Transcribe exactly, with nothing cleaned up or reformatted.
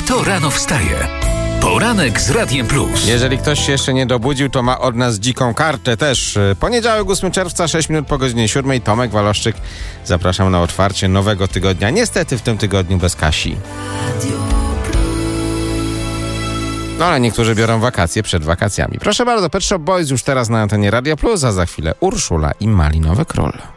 Kto rano wstaje? Poranek z Radiem Plus. Jeżeli ktoś się jeszcze nie dobudził, to ma od nas dziką kartę też. Poniedziałek, ósmego czerwca, sześć minut po godzinie siódmej. Tomek Waloszczyk. Zapraszam na otwarcie nowego tygodnia. Niestety w tym tygodniu bez Kasi. No ale niektórzy biorą wakacje przed wakacjami. Proszę bardzo, Pet Shop Boys już teraz na antenie Radia Plus, a za chwilę Urszula i Malinowy Król.